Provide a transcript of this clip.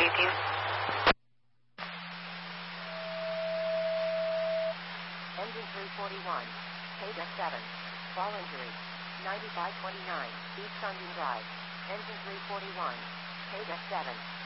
18. Engine 341, KDEC 7, fall injury, 9529, East Sunbeam Drive. Engine 341, KDEC 7.